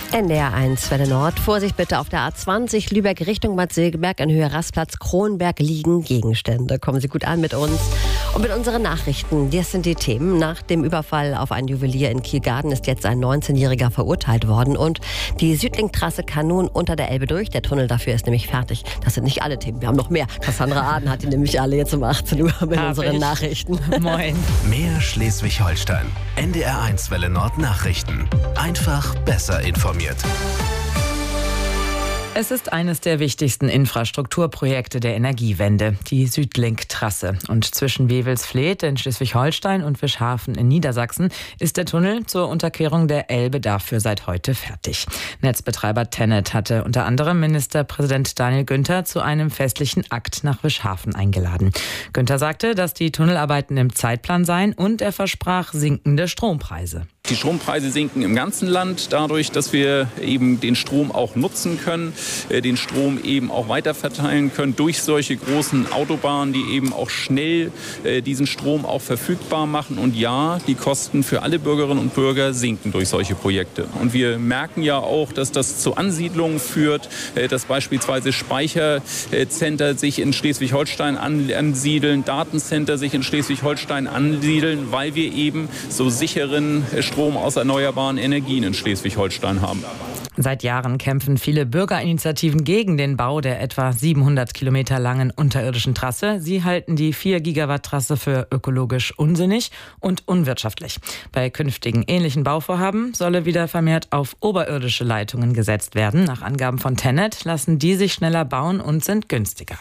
NDR 1 Welle Nord. Vorsicht bitte auf der A20 Lübeck Richtung Bad Segeberg in Höhe Rastplatz Kronberg liegen Gegenstände. Kommen Sie gut an mit uns und mit unseren Nachrichten. Das sind die Themen. Nach dem Überfall auf einen Juwelier in Kiel-Garden ist jetzt ein 19-Jähriger verurteilt worden. Und die Südlink-Trasse kann nun unter der Elbe durch. Der Tunnel dafür ist nämlich fertig. Das sind nicht alle Themen. Wir haben noch mehr. Cassandra Aden hat die nämlich alle jetzt um 18 Uhr mit unseren Nachrichten. Moin. Mehr Schleswig-Holstein. NDR 1 Welle Nord Nachrichten. Einfach besser informiert. Es ist eines der wichtigsten Infrastrukturprojekte der Energiewende, die Südlink-Trasse. Und zwischen Wewelsfleth in Schleswig-Holstein und Wischhafen in Niedersachsen ist der Tunnel zur Unterquerung der Elbe dafür seit heute fertig. Netzbetreiber TenneT hatte unter anderem Ministerpräsident Daniel Günther zu einem festlichen Akt nach Wischhafen eingeladen. Günther sagte, dass die Tunnelarbeiten im Zeitplan seien und er versprach sinkende Strompreise. Die Strompreise sinken im ganzen Land dadurch, dass wir eben den Strom auch nutzen können, den Strom eben auch weiterverteilen können durch solche großen Autobahnen, die eben auch schnell diesen Strom auch verfügbar machen. Und ja, die Kosten für alle Bürgerinnen und Bürger sinken durch solche Projekte. Und wir merken ja auch, dass das zu Ansiedlungen führt, dass beispielsweise Speichercenter sich in Schleswig-Holstein ansiedeln, Datencenter sich in Schleswig-Holstein ansiedeln, weil wir eben so sicheren Strom aus erneuerbaren Energien in Schleswig-Holstein haben. Seit Jahren kämpfen viele Bürgerinitiativen gegen den Bau der etwa 700 Kilometer langen unterirdischen Trasse. Sie halten die 4-Gigawatt-Trasse für ökologisch unsinnig und unwirtschaftlich. Bei künftigen ähnlichen Bauvorhaben solle wieder vermehrt auf oberirdische Leitungen gesetzt werden. Nach Angaben von TenneT lassen die sich schneller bauen und sind günstiger.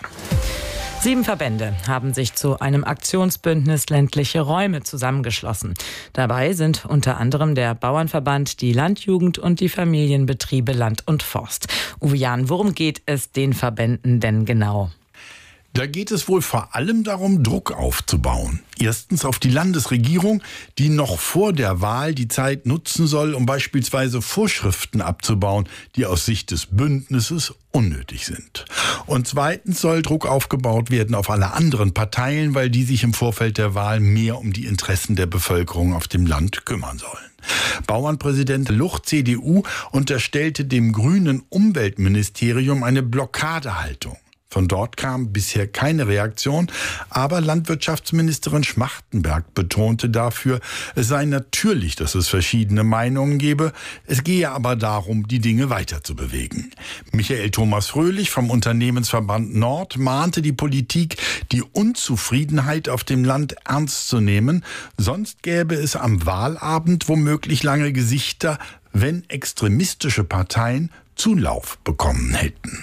7 Verbände haben sich zu einem Aktionsbündnis ländliche Räume zusammengeschlossen. Dabei sind unter anderem der Bauernverband, die Landjugend und die Familienbetriebe Land und Forst. Uwe Jahn, worum geht es den Verbänden denn genau? Da geht es wohl vor allem darum, Druck aufzubauen. Erstens auf die Landesregierung, die noch vor der Wahl die Zeit nutzen soll, um beispielsweise Vorschriften abzubauen, die aus Sicht des Bündnisses unnötig sind. Und zweitens soll Druck aufgebaut werden auf alle anderen Parteien, weil die sich im Vorfeld der Wahl mehr um die Interessen der Bevölkerung auf dem Land kümmern sollen. Bauernpräsident Luch, CDU, unterstellte dem grünen Umweltministerium eine Blockadehaltung. Von dort kam bisher keine Reaktion, aber Landwirtschaftsministerin Schmachtenberg betonte dafür, es sei natürlich, dass es verschiedene Meinungen gebe, es gehe aber darum, die Dinge weiterzubewegen. Michael Thomas Fröhlich vom Unternehmensverband Nord mahnte die Politik, die Unzufriedenheit auf dem Land ernst zu nehmen, sonst gäbe es am Wahlabend womöglich lange Gesichter, wenn extremistische Parteien Zulauf bekommen hätten.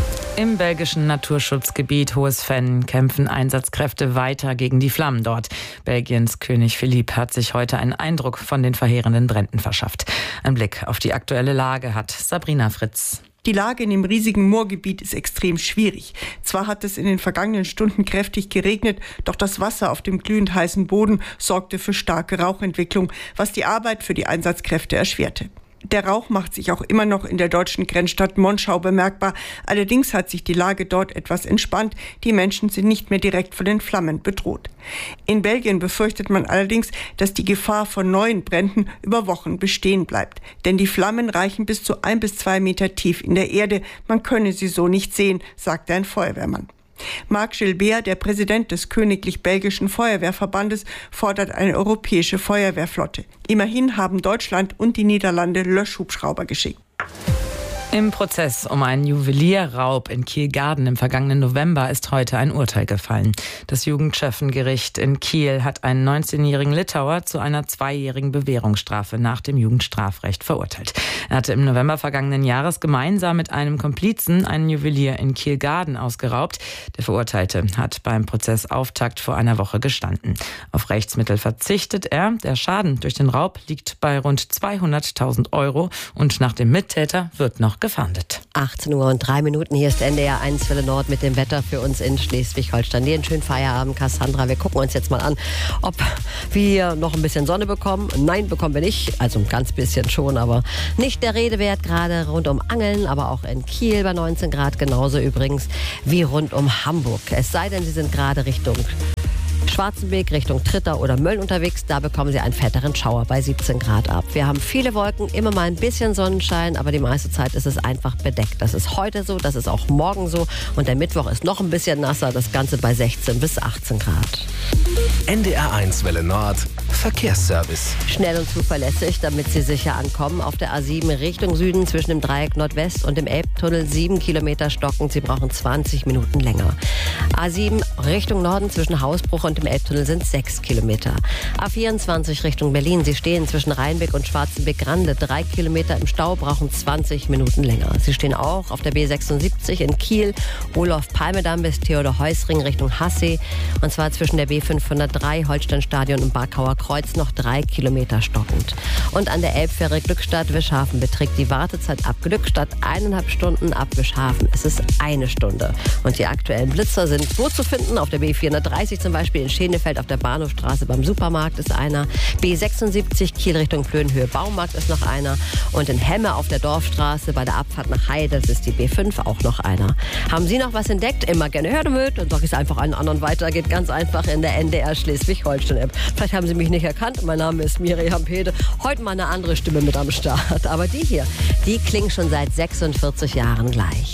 Im belgischen Naturschutzgebiet Hohes-Venn kämpfen Einsatzkräfte weiter gegen die Flammen dort. Belgiens König Philipp hat sich heute einen Eindruck von den verheerenden Bränden verschafft. Ein Blick auf die aktuelle Lage hat Sabrina Fritz. Die Lage in dem riesigen Moorgebiet ist extrem schwierig. Zwar hat es in den vergangenen Stunden kräftig geregnet, doch das Wasser auf dem glühend heißen Boden sorgte für starke Rauchentwicklung, was die Arbeit für die Einsatzkräfte erschwerte. Der Rauch macht sich auch immer noch in der deutschen Grenzstadt Monschau bemerkbar. Allerdings hat sich die Lage dort etwas entspannt. Die Menschen sind nicht mehr direkt von den Flammen bedroht. In Belgien befürchtet man allerdings, dass die Gefahr von neuen Bränden über Wochen bestehen bleibt. Denn die Flammen reichen bis zu 1 bis 2 Meter tief in der Erde. Man könne sie so nicht sehen, sagte ein Feuerwehrmann. Marc Gilbert, der Präsident des Königlich-Belgischen Feuerwehrverbandes, fordert eine europäische Feuerwehrflotte. Immerhin haben Deutschland und die Niederlande Löschhubschrauber geschickt. Im Prozess um einen Juwelierraub in Kiel-Garden im vergangenen November ist heute ein Urteil gefallen. Das Jugendschöffengericht in Kiel hat einen 19-jährigen Litauer zu einer 2-jährigen Bewährungsstrafe nach dem Jugendstrafrecht verurteilt. Er hatte im November vergangenen Jahres gemeinsam mit einem Komplizen einen Juwelier in Kiel-Garden ausgeraubt. Der Verurteilte hat beim Prozessauftakt vor einer Woche gestanden. Auf Rechtsmittel verzichtet er. Der Schaden durch den Raub liegt bei rund 200.000 € und nach dem Mittäter wird noch gefahndet. 18 Uhr und 3 Minuten. Hier ist NDR 1 Welle Nord mit dem Wetter für uns in Schleswig-Holstein. Einen schönen Feierabend, Cassandra. Wir gucken uns jetzt mal an, ob wir noch ein bisschen Sonne bekommen. Nein, bekommen wir nicht. Also ein ganz bisschen schon, aber nicht der Rede wert. Gerade rund um Angeln, aber auch in Kiel bei 19 Grad. Genauso übrigens wie rund um Hamburg. Es sei denn, Sie sind gerade Richtung Schwarzenbeek Richtung Tritter oder Mölln unterwegs, da bekommen Sie einen fetteren Schauer bei 17 Grad ab. Wir haben viele Wolken, immer mal ein bisschen Sonnenschein, aber die meiste Zeit ist es einfach bedeckt. Das ist heute so, das ist auch morgen so und der Mittwoch ist noch ein bisschen nasser, das Ganze bei 16 bis 18 Grad. NDR1 Welle Nord, Verkehrsservice. Schnell und zuverlässig, damit Sie sicher ankommen. Auf der A7 Richtung Süden zwischen dem Dreieck Nordwest und dem Elbtunnel 7 Kilometer stockend. Sie brauchen 20 Minuten länger. A7 Richtung Norden zwischen Hausbruch und dem Elbtunnel sind 6 Kilometer. A24 Richtung Berlin. Sie stehen zwischen Rheinbeck und Schwarzenbeck-Grande 3 Kilometer im Stau, brauchen 20 Minuten länger. Sie stehen auch auf der B76 in Kiel, Olof-Palme-Damm bis Theodor-Heuss-Ring Richtung Hassee. Und zwar zwischen der B503 Holsteinstadion und Barkauer Kreuz noch 3 Kilometer stockend. Und an der Elbfähre Glückstadt-Wischhafen beträgt die Wartezeit ab Glückstadt 1,5 Stunden, ab Wischhafen ist es 1 Stunde. Und die aktuellen Blitzer sind wo zu finden? Auf der B430 zum Beispiel in Schenefeld auf der Bahnhofstraße beim Supermarkt ist einer. B76 Kiel Richtung Plönhöhe Baumarkt ist noch einer. Und in Hemme auf der Dorfstraße bei der Abfahrt nach Heide, das ist die B5, auch noch einer. Haben Sie noch was entdeckt? Immer gerne her damit. Dann sage ich es einfach einen anderen weiter. Geht ganz einfach in der NDR Schleswig-Holstein-App. Vielleicht haben Sie mich nicht erkannt. Mein Name ist Miriam Pede. Heute mal eine andere Stimme mit am Start. Aber die hier, die klingt schon seit 46 Jahren gleich.